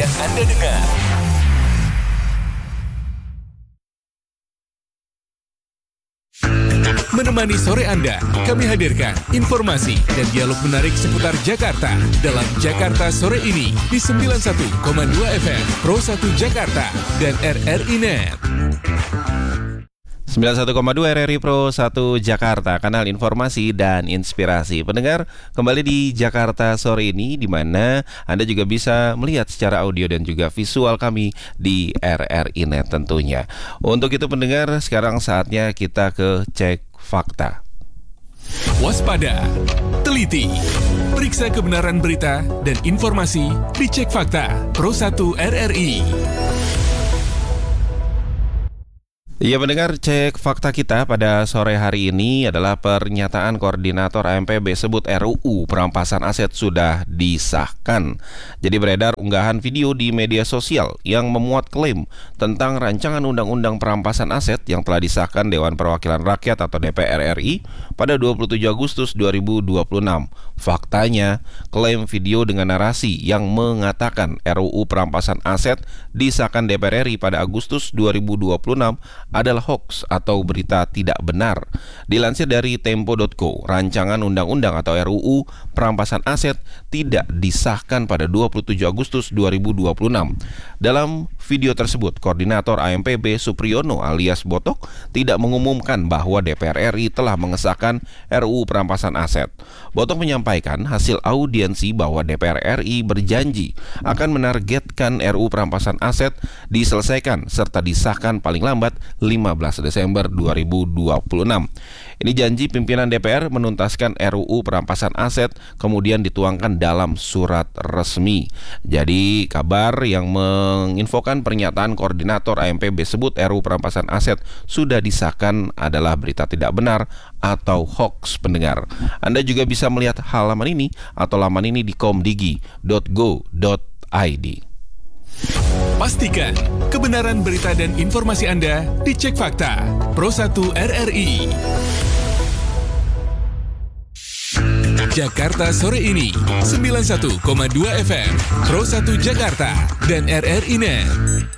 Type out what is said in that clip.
yang Anda dengar. Menemani sore Anda, kami hadirkan informasi dan dialog menarik seputar Jakarta dalam Jakarta Sore ini di 91,2 FM Pro 1 Jakarta dan RRI Net. 91,2 RRI Pro 1 Jakarta, kanal informasi dan inspirasi. Pendengar, kembali di Jakarta Sore ini, di mana Anda juga bisa melihat secara audio dan juga visual kami di RRI Net tentunya. Untuk itu pendengar, sekarang saatnya kita ke Cek Fakta. Waspada, teliti, periksa kebenaran berita dan informasi di Cek Fakta Pro 1 RRI. Ya pendengar, cek fakta kita pada sore hari ini adalah pernyataan Koordinator AMPB sebut RUU perampasan aset sudah disahkan. Jadi beredar unggahan video di media sosial yang memuat klaim tentang rancangan undang-undang perampasan aset yang telah disahkan Dewan Perwakilan Rakyat atau DPR RI pada 27 Agustus 2026. Faktanya, klaim video dengan narasi yang mengatakan RUU perampasan aset disahkan DPR RI pada Agustus 2026 adalah hoax atau berita tidak benar. Dilansir dari Tempo.co, rancangan undang-undang atau RUU perampasan aset tidak disahkan pada 27 Agustus 2026. Dalam video tersebut, Koordinator AMPB Supriyono alias Botok tidak mengumumkan bahwa DPR RI telah mengesahkan RUU perampasan aset. Botok menyampaikan hasil audiensi bahwa DPR RI berjanji akan menargetkan RUU perampasan aset diselesaikan serta disahkan paling lambat 15 Desember 2026. Ini janji pimpinan DPR menuntaskan RUU perampasan aset kemudian dituangkan dalam surat resmi. Jadi kabar yang menginfokan pernyataan Koordinator AMPB sebut RUU perampasan aset sudah disahkan adalah berita tidak benar atau hoax pendengar. Anda juga bisa melihat halaman ini atau laman ini di komdigi.go.id. Pastikan kebenaran berita dan informasi Anda di Cek Fakta Pro 1 RRI. Jakarta Sore ini 91,2 FM Pro 1 Jakarta dan RRI Net.